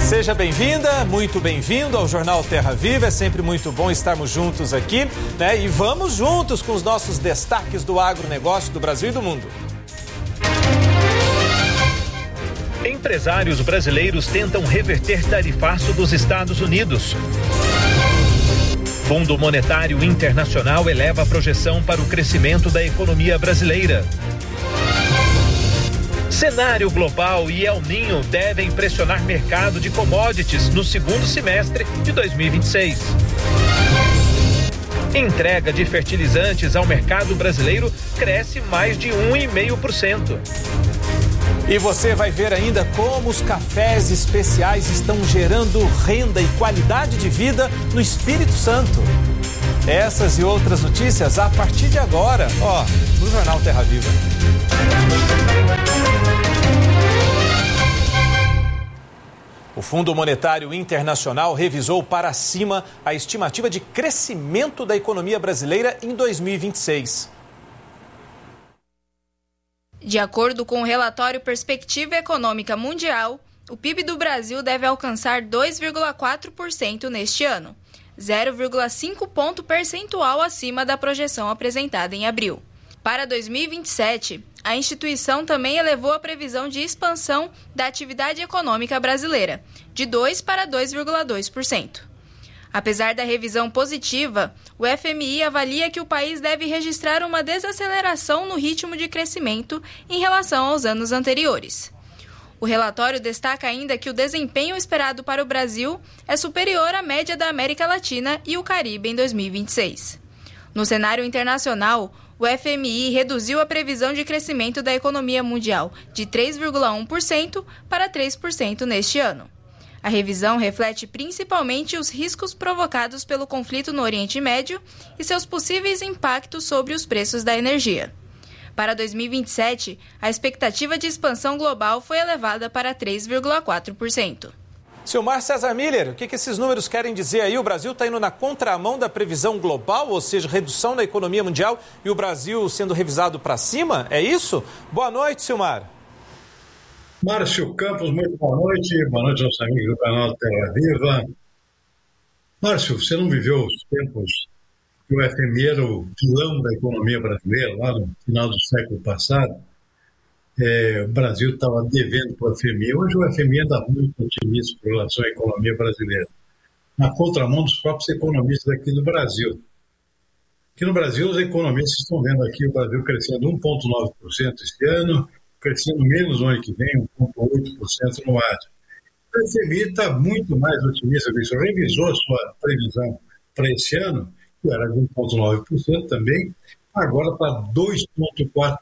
Seja bem-vinda, muito bem-vindo ao Jornal Terra Viva. É sempre muito bom estarmos juntos aqui, né? E vamos juntos com os nossos destaques do agronegócio do Brasil e do mundo. Empresários brasileiros tentam reverter tarifaço dos Estados Unidos. Fundo Monetário Internacional eleva a projeção para o crescimento da economia brasileira. Cenário global e El Niño devem pressionar mercado de commodities no segundo semestre de 2026. Entrega de fertilizantes ao mercado brasileiro cresce mais de 1,5%. E você vai ver ainda como os cafés especiais estão gerando renda e qualidade de vida no Espírito Santo. Essas e outras notícias a partir de agora, no Jornal Terra Viva. O Fundo Monetário Internacional revisou para cima a estimativa de crescimento da economia brasileira em 2026. De acordo com o relatório Perspectiva Econômica Mundial, o PIB do Brasil deve alcançar 2,4% neste ano, 0,5 ponto percentual acima da projeção apresentada em abril. Para 2027, a instituição também elevou a previsão de expansão da atividade econômica brasileira, de 2% para 2,2%. Apesar da revisão positiva, o FMI avalia que o país deve registrar uma desaceleração no ritmo de crescimento em relação aos anos anteriores. O relatório destaca ainda que o desempenho esperado para o Brasil é superior à média da América Latina e o Caribe em 2026. No cenário internacional, o FMI reduziu a previsão de crescimento da economia mundial de 3,1% para 3% neste ano. A revisão reflete principalmente os riscos provocados pelo conflito no Oriente Médio e seus possíveis impactos sobre os preços da energia. Para 2027, a expectativa de expansão global foi elevada para 3,4%. Silmar César Miller, o que esses números querem dizer aí? O Brasil está indo na contramão da previsão global, ou seja, redução da economia mundial e o Brasil sendo revisado para cima? É isso? Boa noite, Silmar. Márcio Campos, muito boa noite aos amigos do canal Terra Viva. Márcio, você não viveu os tempos que o FMI era o vilão da economia brasileira, lá no final do século passado? O Brasil estava devendo para o FMI. Hoje o FMI anda muito otimista com relação à economia brasileira, na contramão dos próprios economistas aqui do Brasil. Aqui no Brasil, os economistas estão vendo aqui o Brasil crescendo 1,9% este ano, crescendo menos no ano que vem, 1,8% no ano. O FMI está muito mais otimista com isso. Revisou a sua previsão para esse ano, que era de 1,9% também, agora para 2,4%,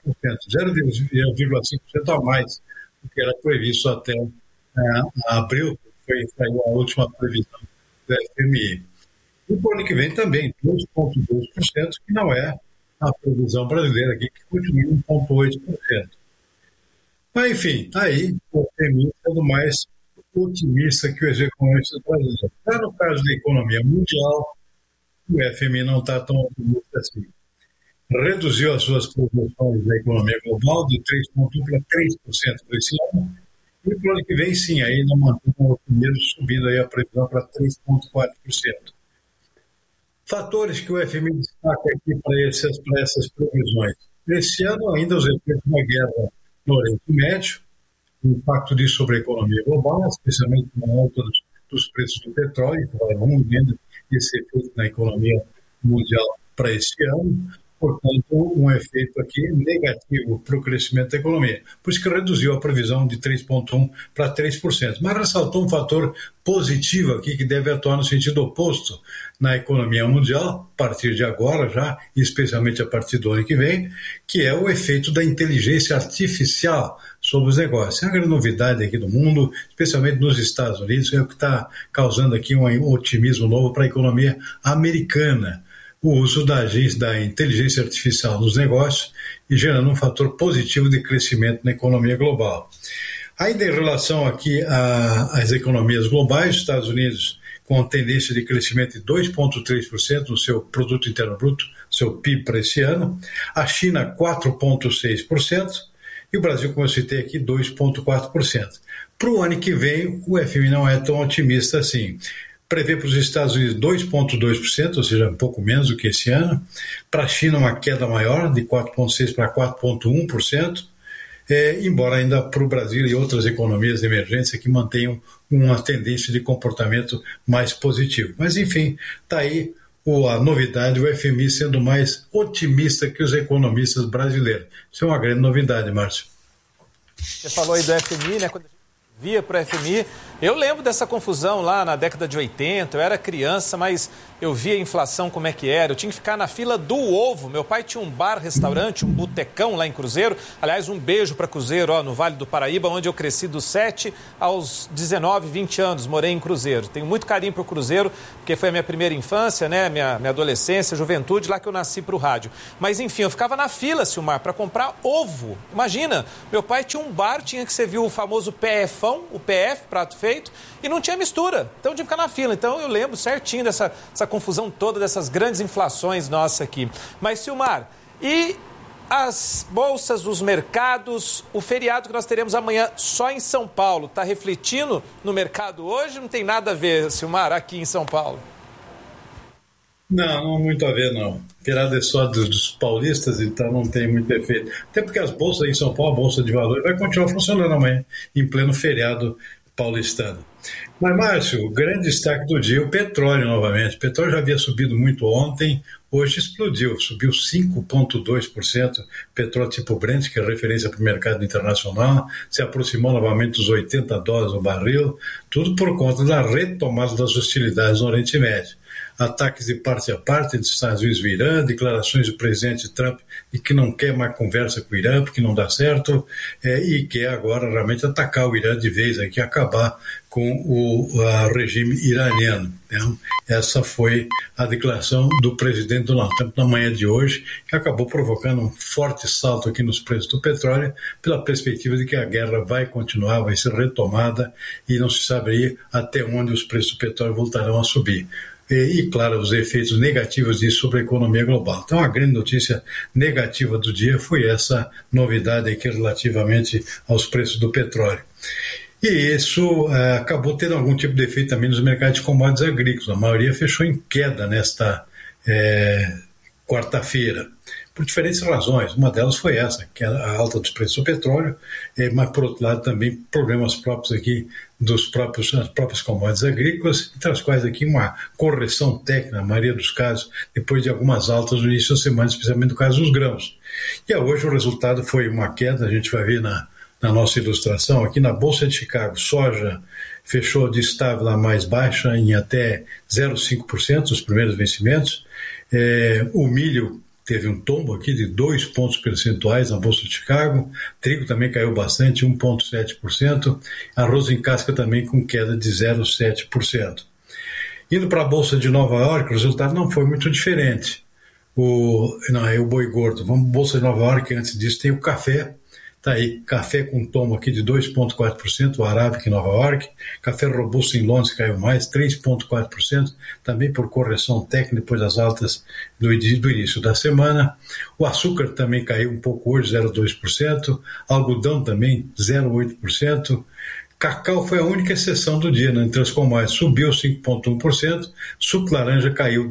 0,5% a mais do que era previsto até abril, que foi a última previsão do FMI. E para o ano que vem também, 2,2%, que não é a previsão brasileira aqui, que continua em 1,8%. Mas, enfim, está aí o FMI sendo mais otimista que os economistas brasileiros. Já no caso da economia mundial, o FMI não está tão otimista assim. Reduziu as suas projeções da economia global de 3,1% para 3% para esse ano, e para o ano que vem, sim, ainda mantém o otimismo subindo aí a previsão para 3,4%. Fatores que o FMI destaca aqui para essas previsões. Esse ano, ainda os efeitos da guerra no Oriente Médio, o impacto disso sobre a economia global, especialmente na alta dos preços do petróleo, que vai vendo esse efeito na economia mundial para esse ano. Portanto, um efeito aqui negativo para o crescimento da economia. Por isso que reduziu a previsão de 3,1% para 3%. Mas ressaltou um fator positivo aqui que deve atuar no sentido oposto na economia mundial, a partir de agora já, e especialmente a partir do ano que vem, que é o efeito da inteligência artificial sobre os negócios. É uma grande novidade aqui do mundo, especialmente nos Estados Unidos, é o que está causando aqui um otimismo novo para a economia americana. O uso da inteligência artificial nos negócios e gerando um fator positivo de crescimento na economia global. Ainda em relação aqui às economias globais, os Estados Unidos com tendência de crescimento de 2,3% no seu produto interno bruto, seu PIB para esse ano, a China 4,6%, e o Brasil, como eu citei aqui, 2,4%. Para o ano que vem, o FMI não é tão otimista assim. Prevê para os Estados Unidos 2,2%, ou seja, um pouco menos do que esse ano. Para a China, uma queda maior, de 4,6% para 4,1%, embora ainda para o Brasil e outras economias de emergência que mantenham uma tendência de comportamento mais positivo. Mas, enfim, está aí a novidade, o FMI sendo mais otimista que os economistas brasileiros. Isso é uma grande novidade, Márcio. Você falou aí do FMI, né? Quando a gente via para o FMI, eu lembro dessa confusão lá na década de 80, eu era criança, mas eu via a inflação como é que era, eu tinha que ficar na fila do ovo. Meu pai tinha um bar, restaurante, um botecão lá em Cruzeiro, aliás, um beijo para Cruzeiro, no Vale do Paraíba, onde eu cresci dos 7 aos 19, 20 anos, morei em Cruzeiro. Tenho muito carinho para o Cruzeiro, porque foi a minha primeira infância, né, minha adolescência, juventude, lá que eu nasci para o rádio. Mas, enfim, eu ficava na fila, Silmar, para comprar ovo. Imagina, meu pai tinha um bar, tinha que servir o famoso PFão, o PF, prato feito, e não tinha mistura. Então, eu tinha que ficar na fila. Então, eu lembro certinho dessa confusão toda, dessas grandes inflações nossas aqui. Mas, Silmar, e as bolsas, os mercados, o feriado que nós teremos amanhã só em São Paulo, está refletindo no mercado hoje? Não tem nada a ver, Silmar, aqui em São Paulo? Não muito a ver, não. Feriado é só dos paulistas, então não tem muito efeito. Até porque as bolsas em São Paulo, a Bolsa de Valores, vai continuar funcionando amanhã, em pleno feriado paulistano. Mas, Márcio, o grande destaque do dia é o petróleo novamente. O petróleo já havia subido muito ontem, hoje explodiu, subiu 5,2%. Petróleo tipo Brent, que é referência para o mercado internacional, se aproximou novamente dos $80 o barril, tudo por conta da retomada das hostilidades no Oriente Médio. Ataques de parte a parte dos Estados Unidos e Irã, declarações do presidente Trump de que não quer mais conversa com o Irã, porque não dá certo, e quer agora realmente atacar o Irã de vez, aqui, acabar com o regime iraniano. Né? Essa foi a declaração do presidente Donald Trump na manhã de hoje, que acabou provocando um forte salto aqui nos preços do petróleo, pela perspectiva de que a guerra vai continuar, vai ser retomada, e não se sabe até onde os preços do petróleo voltarão a subir. E, claro, os efeitos negativos disso sobre a economia global. Então, a grande notícia negativa do dia foi essa novidade aqui relativamente aos preços do petróleo. E isso acabou tendo algum tipo de efeito também nos mercados de commodities agrícolas. A maioria fechou em queda nesta quarta-feira, por diferentes razões. Uma delas foi essa, que é a alta dos preços do petróleo, mas, por outro lado, também problemas próprios aqui das próprias commodities agrícolas, entre as quais aqui uma correção técnica, na maioria dos casos, depois de algumas altas no início da semana, especialmente no caso dos grãos. E hoje o resultado foi uma queda, a gente vai ver na nossa ilustração, aqui na Bolsa de Chicago, soja fechou de estável a mais baixa em até 0,5% os primeiros vencimentos, o milho teve um tombo aqui de 2 pontos percentuais na Bolsa de Chicago, trigo também caiu bastante, 1,7%, arroz em casca também com queda de 0,7%. Indo para a Bolsa de Nova York, o resultado não foi muito diferente. O boi gordo. Vamos para a Bolsa de Nova York, antes disso tem o café. Está aí, café com tombo aqui de 2,4%, o Arábica em Nova York. Café robusto em Londres caiu mais, 3,4%, também por correção técnica depois das altas do início da semana. O açúcar também caiu um pouco hoje, 0,2%. Algodão também, 0,8%. Cacau foi a única exceção do dia, né? Entre as commodities, subiu 5,1%, suco laranja caiu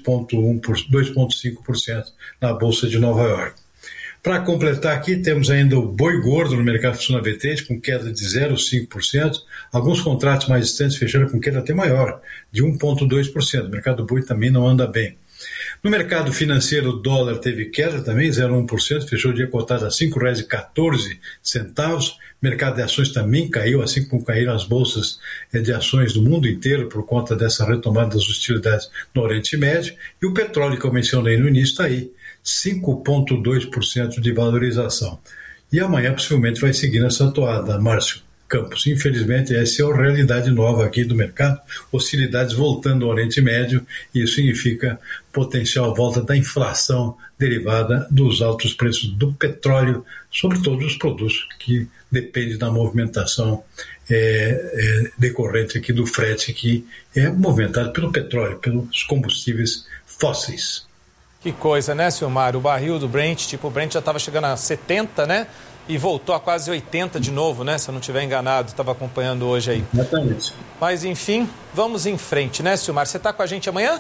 2,5% na Bolsa de Nova York. Para completar aqui, temos ainda o boi gordo no mercado funciona vertente, com queda de 0,5%. Alguns contratos mais distantes fecharam com queda até maior, de 1,2%. O mercado do boi também não anda bem. No mercado financeiro, o dólar teve queda também, 0,1%, fechou o dia cotado a R$ 5,14. O mercado de ações também caiu, assim como caíram as bolsas de ações do mundo inteiro por conta dessa retomada das hostilidades no Oriente Médio. E o petróleo, que eu mencionei no início, está aí, 5,2% de valorização. E amanhã possivelmente vai seguir nessa toada, Márcio Campos. Infelizmente, essa é a realidade nova aqui do mercado, hostilidades voltando ao Oriente Médio, e isso significa potencial volta da inflação derivada dos altos preços do petróleo, sobre todos os produtos que dependem da movimentação decorrente aqui do frete, que é movimentado pelo petróleo, pelos combustíveis fósseis. Que coisa, né, Silmar? O barril do Brent, tipo, o Brent já estava chegando a 70, né? E voltou a quase 80 de novo, né? Se eu não estiver enganado, estava acompanhando hoje aí. Exatamente. Mas, enfim, vamos em frente, né, Silmar? Você está com a gente amanhã?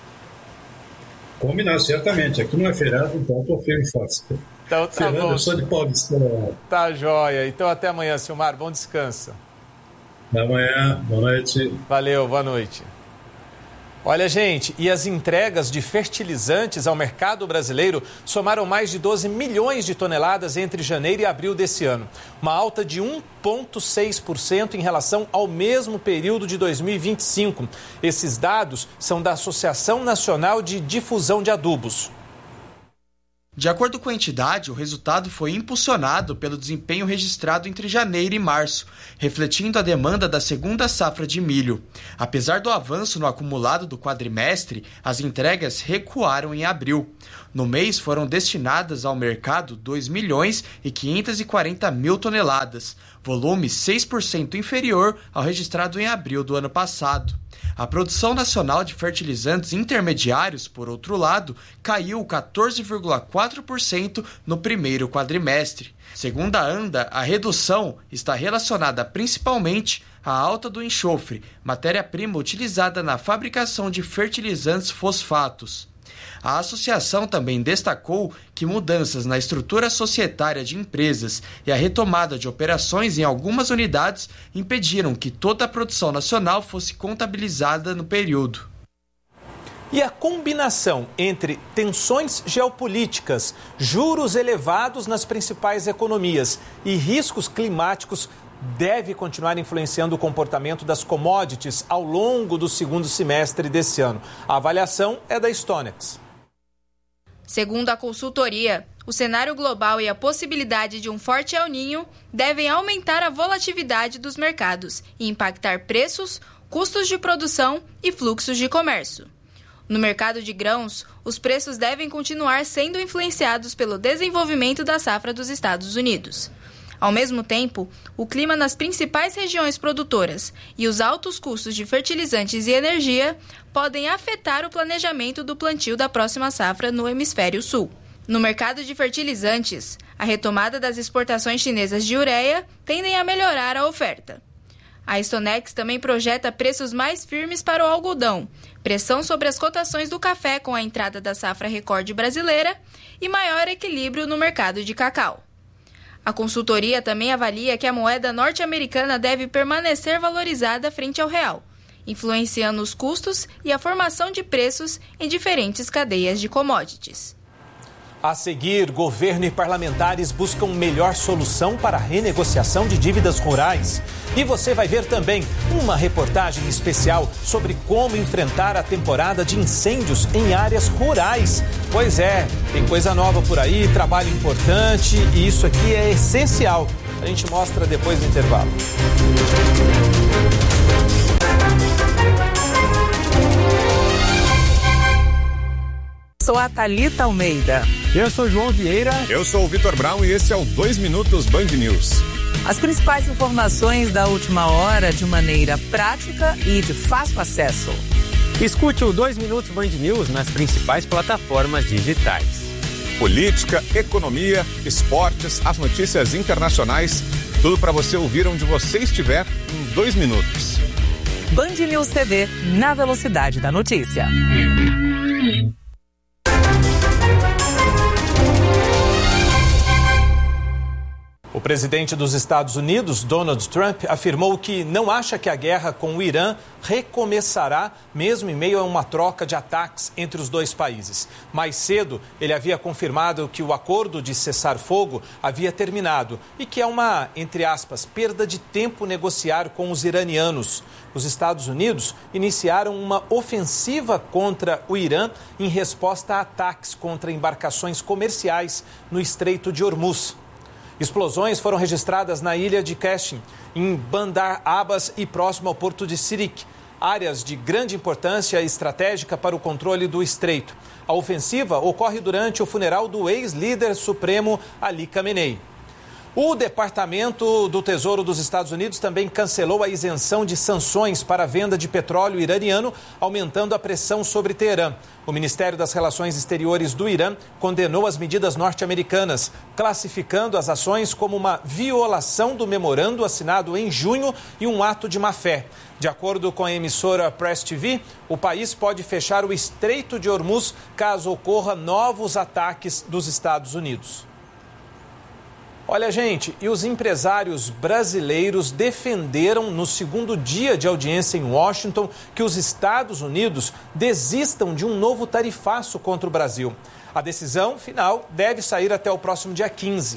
Combinado, certamente. Aqui não é feriado, então estou firme e fácil. Então tá bom. Eu sou de Paulista. Tá joia. Então até amanhã, Silmar. Bom descanso. Até amanhã. Boa noite. Valeu, boa noite. Olha, gente, e as entregas de fertilizantes ao mercado brasileiro somaram mais de 12 milhões de toneladas entre janeiro e abril desse ano. Uma alta de 1,6% em relação ao mesmo período de 2025. Esses dados são da Associação Nacional de Difusão de Adubos. De acordo com a entidade, o resultado foi impulsionado pelo desempenho registrado entre janeiro e março, refletindo a demanda da segunda safra de milho. Apesar do avanço no acumulado do quadrimestre, as entregas recuaram em abril. No mês, foram destinadas ao mercado 2.540.000 toneladas, volume 6% inferior ao registrado em abril do ano passado. A produção nacional de fertilizantes intermediários, por outro lado, caiu 14,4% no primeiro quadrimestre. Segundo a ANDA, a redução está relacionada principalmente à alta do enxofre, matéria-prima utilizada na fabricação de fertilizantes fosfatos. A associação também destacou que mudanças na estrutura societária de empresas e a retomada de operações em algumas unidades impediram que toda a produção nacional fosse contabilizada no período. E a combinação entre tensões geopolíticas, juros elevados nas principais economias e riscos climáticos deve continuar influenciando o comportamento das commodities ao longo do segundo semestre desse ano. A avaliação é da Stonex. Segundo a consultoria, o cenário global e a possibilidade de um forte El Niño devem aumentar a volatilidade dos mercados e impactar preços, custos de produção e fluxos de comércio. No mercado de grãos, os preços devem continuar sendo influenciados pelo desenvolvimento da safra dos Estados Unidos. Ao mesmo tempo, o clima nas principais regiões produtoras e os altos custos de fertilizantes e energia podem afetar o planejamento do plantio da próxima safra no hemisfério sul. No mercado de fertilizantes, a retomada das exportações chinesas de ureia tendem a melhorar a oferta. A Stonex também projeta preços mais firmes para o algodão, pressão sobre as cotações do café com a entrada da safra recorde brasileira e maior equilíbrio no mercado de cacau. A consultoria também avalia que a moeda norte-americana deve permanecer valorizada frente ao real, influenciando os custos e a formação de preços em diferentes cadeias de commodities. A seguir, governo e parlamentares buscam melhor solução para a renegociação de dívidas rurais. E você vai ver também uma reportagem especial sobre como enfrentar a temporada de incêndios em áreas rurais. Pois é, tem coisa nova por aí, trabalho importante e isso aqui é essencial. A gente mostra depois do intervalo. Sou a Thalita Almeida. Eu sou João Vieira. Eu sou o Vitor Brown e esse é o 2 Minutos Band News. As principais informações da última hora de maneira prática e de fácil acesso. Escute o 2 Minutos Band News nas principais plataformas digitais. Política, economia, esportes, as notícias internacionais, tudo para você ouvir onde você estiver em 2 minutos. Band News TV, na velocidade da notícia. O presidente dos Estados Unidos, Donald Trump, afirmou que não acha que a guerra com o Irã recomeçará, mesmo em meio a uma troca de ataques entre os dois países. Mais cedo, ele havia confirmado que o acordo de cessar-fogo havia terminado e que é uma, entre aspas, perda de tempo negociar com os iranianos. Os Estados Unidos iniciaram uma ofensiva contra o Irã em resposta a ataques contra embarcações comerciais no Estreito de Hormuz. Explosões foram registradas na ilha de Qashm, em Bandar Abbas e próximo ao porto de Sirik, áreas de grande importância estratégica para o controle do estreito. A ofensiva ocorre durante o funeral do ex-líder supremo Ali Khamenei. O Departamento do Tesouro dos Estados Unidos também cancelou a isenção de sanções para a venda de petróleo iraniano, aumentando a pressão sobre Teherã. O Ministério das Relações Exteriores do Irã condenou as medidas norte-americanas, classificando as ações como uma violação do memorando assinado em junho e um ato de má-fé. De acordo com a emissora Press TV, o país pode fechar o Estreito de Hormuz caso ocorra novos ataques dos Estados Unidos. Olha, gente, e os empresários brasileiros defenderam no segundo dia de audiência em Washington que os Estados Unidos desistam de um novo tarifaço contra o Brasil. A decisão final deve sair até o próximo dia 15.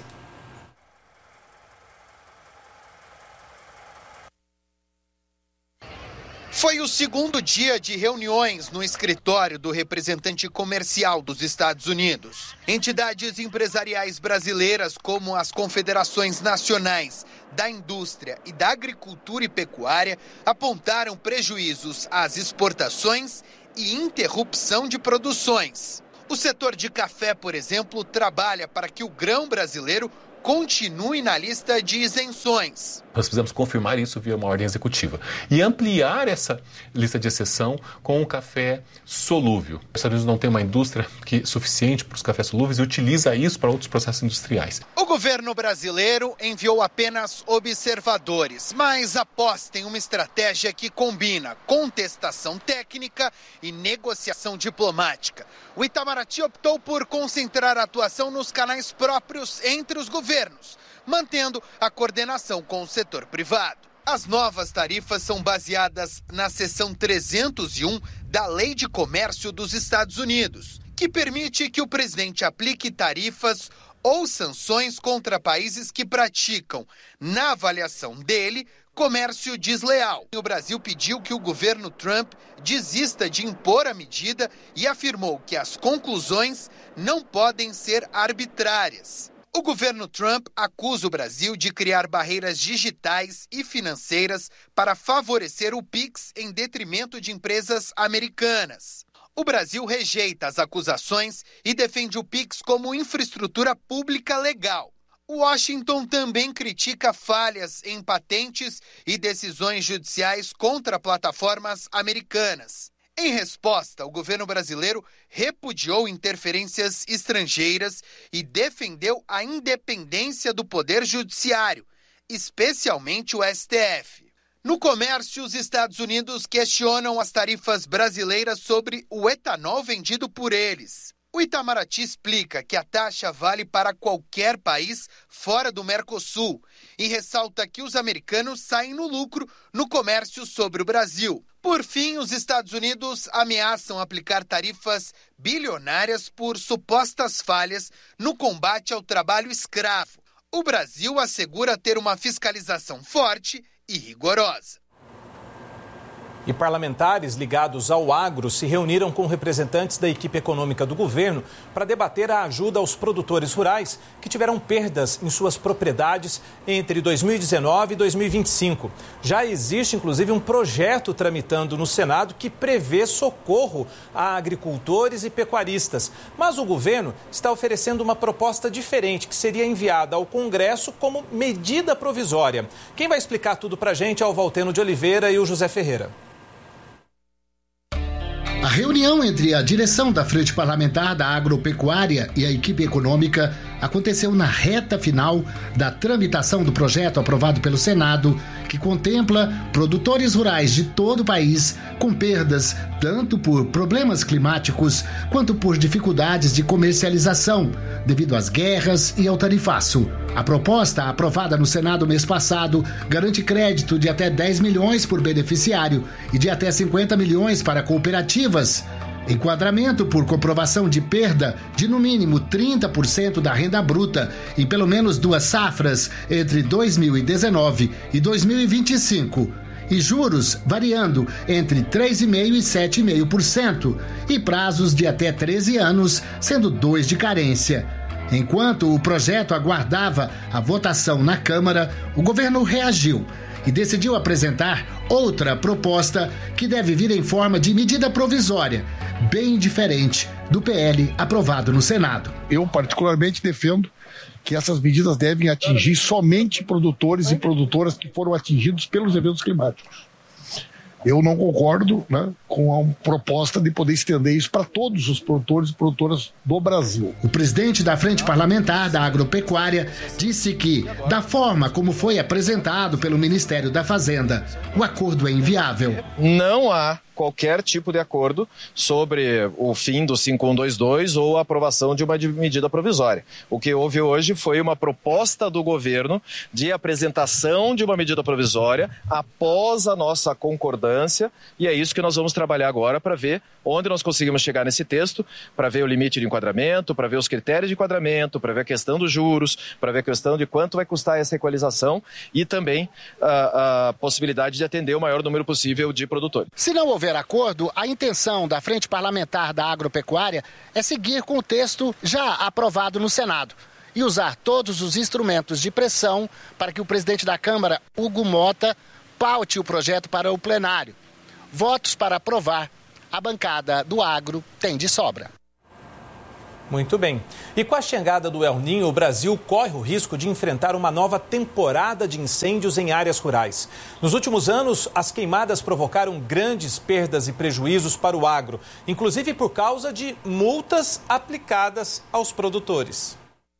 Foi o segundo dia de reuniões no escritório do representante comercial dos Estados Unidos. Entidades empresariais brasileiras, como as confederações nacionais da indústria e da agricultura e pecuária, apontaram prejuízos às exportações e interrupção de produções. O setor de café, por exemplo, trabalha para que o grão brasileiro continue na lista de isenções. Nós precisamos confirmar isso via uma ordem executiva e ampliar essa lista de exceção com o café solúvel. Os Estados Unidos não tem uma indústria suficiente para os cafés solúveis e utiliza isso para outros processos industriais. O governo brasileiro enviou apenas observadores, mas aposta em uma estratégia que combina contestação técnica e negociação diplomática. O Itamaraty optou por concentrar a atuação nos canais próprios entre os governos, mantendo a coordenação com o setor privado. As novas tarifas são baseadas na seção 301 da Lei de Comércio dos Estados Unidos, que permite que o presidente aplique tarifas ou sanções contra países que praticam, na avaliação dele, comércio desleal. O Brasil pediu que o governo Trump desista de impor a medida e afirmou que as conclusões não podem ser arbitrárias. O governo Trump acusa o Brasil de criar barreiras digitais e financeiras para favorecer o Pix em detrimento de empresas americanas. O Brasil rejeita as acusações e defende o Pix como infraestrutura pública legal. Washington também critica falhas em patentes e decisões judiciais contra plataformas americanas. Em resposta, o governo brasileiro repudiou interferências estrangeiras e defendeu a independência do Poder Judiciário, especialmente o STF. No comércio, os Estados Unidos questionam as tarifas brasileiras sobre o etanol vendido por eles. O Itamaraty explica que a taxa vale para qualquer país fora do Mercosul e ressalta que os americanos saem no lucro no comércio sobre o Brasil. Por fim, os Estados Unidos ameaçam aplicar tarifas bilionárias por supostas falhas no combate ao trabalho escravo. O Brasil assegura ter uma fiscalização forte e rigorosa. E parlamentares ligados ao agro se reuniram com representantes da equipe econômica do governo para debater a ajuda aos produtores rurais que tiveram perdas em suas propriedades entre 2019 e 2025. Já existe, inclusive, um projeto tramitando no Senado que prevê socorro a agricultores e pecuaristas. Mas o governo está oferecendo uma proposta diferente, que seria enviada ao Congresso como medida provisória. Quem vai explicar tudo para a gente é o Valteno de Oliveira e o José Ferreira. A reunião entre a direção da Frente Parlamentar da Agropecuária e a equipe econômica aconteceu na reta final da tramitação do projeto aprovado pelo Senado, que contempla produtores rurais de todo o país com perdas tanto por problemas climáticos quanto por dificuldades de comercialização devido às guerras e ao tarifaço. A proposta, aprovada no Senado mês passado, garante crédito de até 10 milhões por beneficiário e de até 50 milhões para cooperativas, enquadramento por comprovação de perda de no mínimo 30% da renda bruta em pelo menos 2 safras entre 2019 e 2025, e juros variando entre 3,5% e 7,5%, e prazos de até 13 anos, sendo 2 de carência. Enquanto o projeto aguardava a votação na Câmara, o governo reagiu e decidiu apresentar outra proposta que deve vir em forma de medida provisória, bem diferente do PL aprovado no Senado. Eu particularmente defendo que essas medidas devem atingir somente produtores e produtoras que foram atingidos pelos eventos climáticos. Eu não concordo, né, com a proposta de poder estender isso para todos os produtores e produtoras do Brasil. O presidente da Frente Parlamentar da Agropecuária disse que, da forma como foi apresentado pelo Ministério da Fazenda, o acordo é inviável. Não há qualquer tipo de acordo sobre o fim do 5122 ou a aprovação de uma medida provisória. O que houve hoje foi uma proposta do governo de apresentação de uma medida provisória após a nossa concordância, e é isso que nós vamos trabalhar agora para ver onde nós conseguimos chegar nesse texto, para ver o limite de enquadramento, para ver os critérios de enquadramento, para ver a questão dos juros, para ver a questão de quanto vai custar essa equalização e também a possibilidade de atender o maior número possível de produtores. Se não houver acordo, a intenção da Frente Parlamentar da Agropecuária é seguir com o texto já aprovado no Senado e usar todos os instrumentos de pressão para que o presidente da Câmara, Hugo Mota, paute o projeto para o plenário. Votos para aprovar, a bancada do agro tem de sobra. Muito bem. E com a chegada do El Niño, o Brasil corre o risco de enfrentar uma nova temporada de incêndios em áreas rurais. Nos últimos anos, as queimadas provocaram grandes perdas e prejuízos para o agro, inclusive por causa de multas aplicadas aos produtores.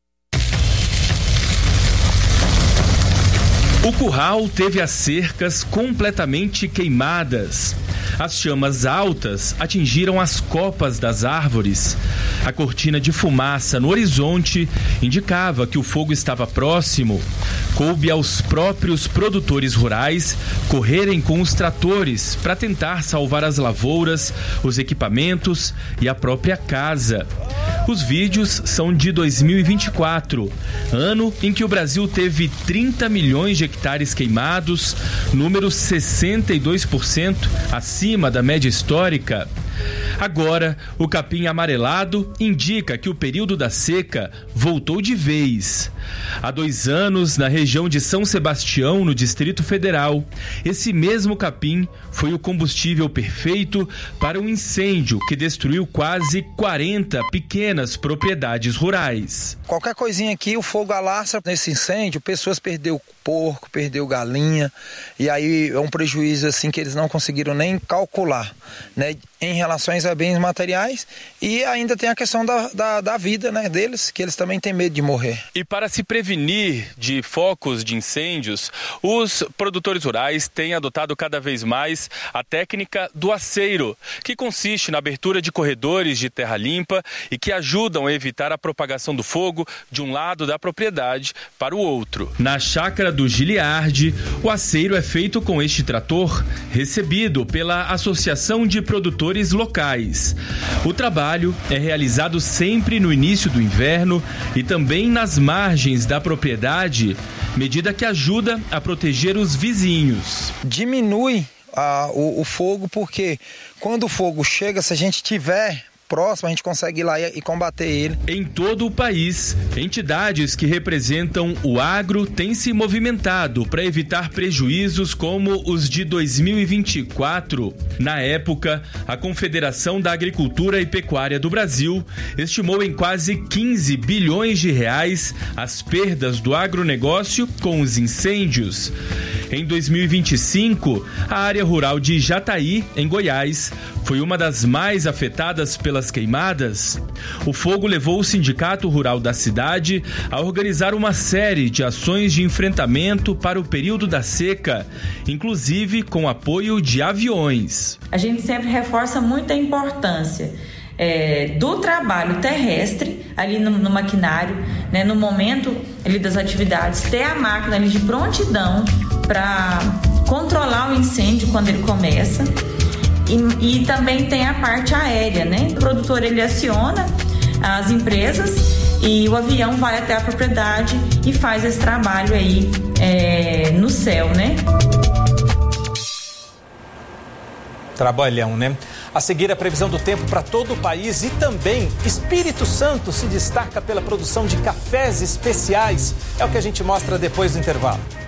O curral teve as cercas completamente queimadas. As chamas altas atingiram as copas das árvores. A cortina de fumaça no horizonte indicava que o fogo estava próximo. Coube aos próprios produtores rurais correrem com os tratores para tentar salvar as lavouras, os equipamentos e a própria casa. Os vídeos são de 2024, ano em que o Brasil teve 30 milhões de hectares queimados, número 62% acima da média histórica. Agora, o capim amarelado indica que o período da seca voltou de vez. Há 2 anos, na região de São Sebastião, no Distrito Federal, esse mesmo capim foi o combustível perfeito para um incêndio que destruiu quase 40 pequenas propriedades rurais. Qualquer coisinha aqui, o fogo alastra nesse incêndio, pessoas perderam porco, perdeu galinha, e aí é um prejuízo assim que eles não conseguiram nem calcular, né, em relação a bens materiais, e ainda tem a questão da vida, né, deles, que eles também têm medo de morrer. E para se prevenir de focos de incêndios, os produtores rurais têm adotado cada vez mais a técnica do aceiro, que consiste na abertura de corredores de terra limpa e que ajudam a evitar a propagação do fogo de um lado da propriedade para o outro. Na chácara do Giliardi, o aceiro é feito com este trator, recebido pela Associação de Produtores Locais. O trabalho é realizado sempre no início do inverno e também nas margens da propriedade, medida que ajuda a proteger os vizinhos. Diminui o fogo, porque quando o fogo chega, se a gente tiver próximo, a gente consegue ir lá e combater ele. Em todo o país, entidades que representam o agro têm se movimentado para evitar prejuízos como os de 2024. Na época, a Confederação da Agricultura e Pecuária do Brasil estimou em quase 15 bilhões de reais as perdas do agronegócio com os incêndios. Em 2025, a área rural de Jataí, em Goiás, foi uma das mais afetadas pelas queimadas. O fogo levou o Sindicato Rural da cidade a organizar uma série de ações de enfrentamento para o período da seca, inclusive com apoio de aviões. A gente sempre reforça muito a importância do trabalho terrestre ali no maquinário, né, no momento ali das atividades, ter a máquina ali de prontidão para controlar o incêndio quando ele começa. E também tem a parte aérea, né? O produtor, ele aciona as empresas e o avião vai até a propriedade e faz esse trabalho aí no céu, né? Trabalhão, né? A seguir, a previsão do tempo para todo o país e também Espírito Santo se destaca pela produção de cafés especiais. É o que a gente mostra depois do intervalo.